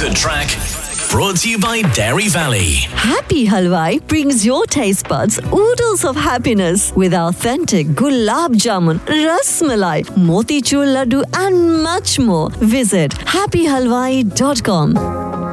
The Track, brought to you by Dairy Valley. Happy Halwai brings your taste buds oodles of happiness with authentic gulab jamun, ras malai, motichur laddu and much more. Visit happyhalwai.com.